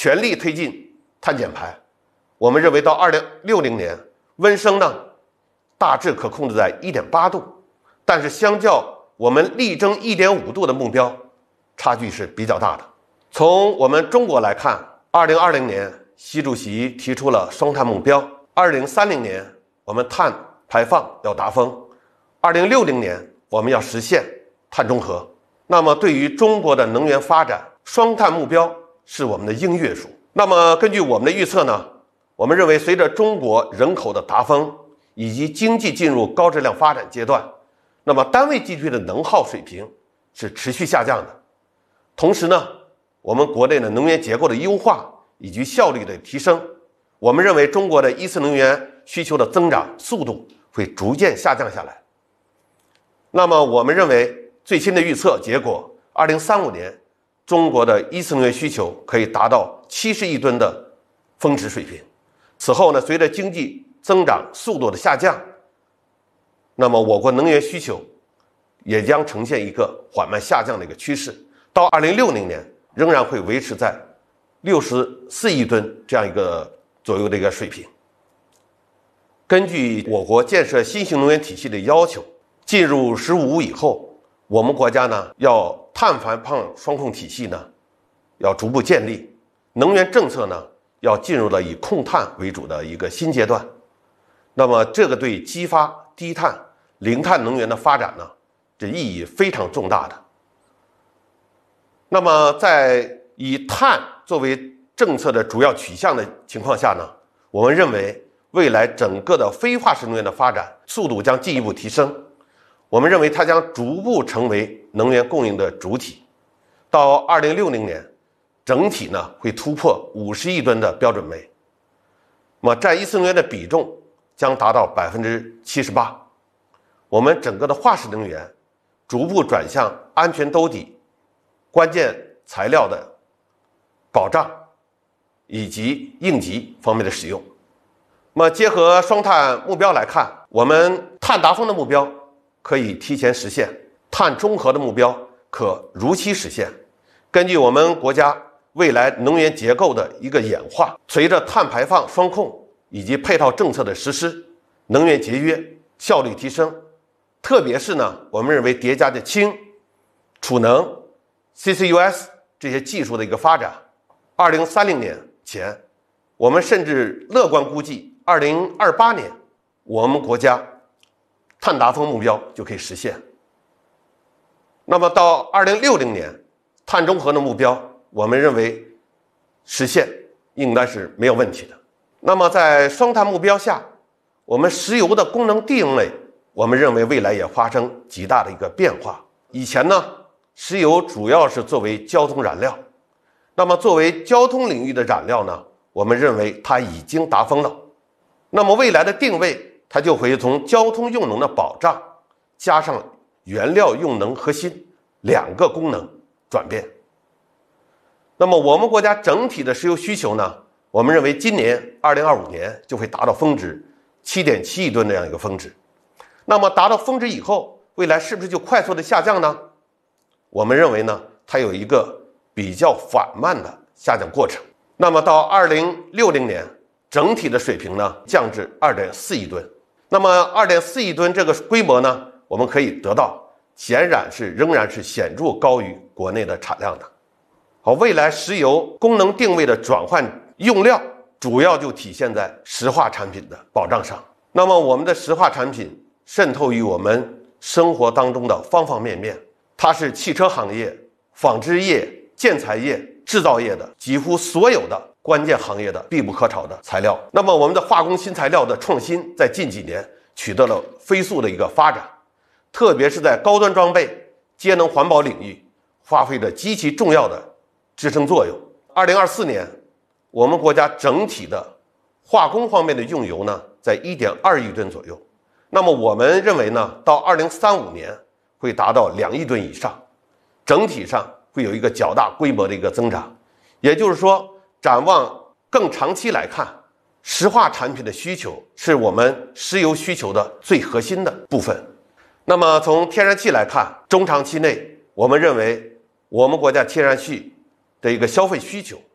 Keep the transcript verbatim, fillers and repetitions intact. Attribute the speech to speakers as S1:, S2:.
S1: 全力推进碳减排。我们认为到二零六零年，温升呢大致可控制在 一点八度，但是相较我们力争 一点五度的目标，差距是比较大的。从我们中国来看，二零二零年习主席提出了双碳目标，二零三零年我们碳排放要达峰，二零六零年我们要实现碳中和。那么对于中国的能源发展，双碳目标是我们的硬约束。那么根据我们的预测呢，我们认为随着中国人口的达峰以及经济进入高质量发展阶段，那么单位 G D P 的能耗水平是持续下降的。同时呢，我们国内的能源结构的优化以及效率的提升，我们认为中国的一次能源需求的增长速度会逐渐下降下来。那么我们认为最新的预测结果，二零三五年中国的一次能源需求可以达到七十亿吨的峰值水平。此后呢，随着经济增长速度的下降，那么我国能源需求也将呈现一个缓慢下降的一个趋势，到二零六零年仍然会维持在六十四亿吨这样一个左右的一个水平。根据我国建设新型能源体系的要求，进入“十五五”以后，我们国家呢要碳排放双控体系呢要逐步建立，能源政策呢要进入了以控碳为主的一个新阶段。那么这个对激发低碳、零碳能源的发展呢，这意义非常重大的。那么在以碳作为政策的主要取向的情况下呢，我们认为未来整个的非化石能源的发展速度将进一步提升。我们认为它将逐步成为能源供应的主体，到二零六零年，整体呢会突破五十亿吨的标准煤，那么占一次能源的比重将达到百分之七十八。我们整个的化石能源逐步转向安全兜底、关键材料的保障以及应急方面的使用。那么结合双碳目标来看，我们碳达峰的目标可以提前实现，碳中和的目标可如期实现。根据我们国家未来能源结构的一个演化，随着碳排放双控以及配套政策的实施，能源节约效率提升，特别是呢，我们认为叠加的氢、储能、C C U S 这些技术的一个发展，二零三零年前，我们甚至乐观估计，二零二八年我们国家碳达峰目标就可以实现。那么到二零六零年，碳中和的目标，我们认为实现应该是没有问题的。那么在双碳目标下，我们石油的功能定位，我们认为未来也发生极大的一个变化。以前呢，石油主要是作为交通燃料，那么作为交通领域的燃料呢，我们认为它已经达峰了。那么未来的定位，它就会从交通用能的保障加上原料用能核心两个功能转变。那么我们国家整体的石油需求呢，我们认为今年二零二五年就会达到峰值 七点七亿吨这样一个峰值。那么达到峰值以后，未来是不是就快速的下降呢？我们认为呢，它有一个比较缓慢的下降过程。那么到二零六零年，整体的水平呢降至 二点四亿吨。那么 二点四亿吨这个规模呢，我们可以得到显然是仍然是显著高于国内的产量的。好，未来石油功能定位的转换用料主要就体现在石化产品的保障上。那么我们的石化产品渗透于我们生活当中的方方面面，它是汽车行业、纺织业、建材业、制造业的几乎所有的关键行业的必不可少的材料。那么我们的化工新材料的创新在近几年取得了飞速的一个发展，特别是在高端装备、节能环保领域发挥着极其重要的支撑作用。二零二四年，我们国家整体的化工方面的用油呢，在 一点二亿吨左右。那么我们认为呢，到二零三五年会达到两亿吨以上，整体上会有一个较大规模的一个增长。也就是说，展望更长期来看，石化产品的需求是我们石油需求的最核心的部分。那么从天然气来看，中长期内我们认为我们国家天然气的一个消费需求